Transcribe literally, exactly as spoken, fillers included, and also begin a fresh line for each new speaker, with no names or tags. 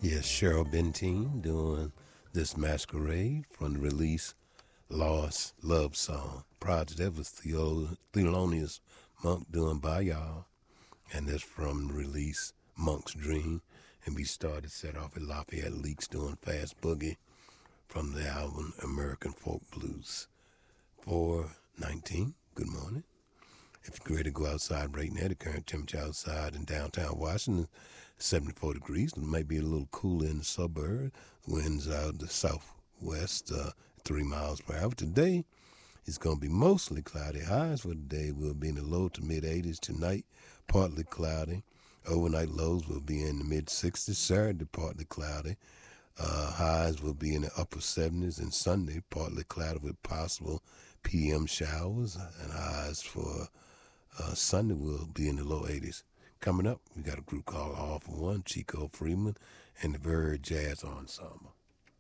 Yes, Cheryl Benteen doing this masquerade from the release Lost Love Song. Project that was Theo- Thelonious Monk doing by y'all. And that's from the release Monk's Dream. And we started set off at Lafayette Leaks doing Fast Boogie from the album American Folk Blues. four nineteen, good morning. If you're ready to go outside right now, the current temperature outside in downtown Washington, seventy-four degrees. It might be a little cooler in the suburbs. Winds out the southwest, uh, three miles per hour. Today, it's going to be mostly cloudy. Highs for today will be in the low to mid eighties. Tonight, partly cloudy. Overnight lows will be in the mid sixties. Saturday, partly cloudy. Uh, highs will be in the upper seventies. And Sunday, partly cloudy with possible P M showers. And highs for Uh, Sunday will be in the low eighties. Coming up, we got a group called All for One, Chico Freeman, and the Bird Jazz Ensemble.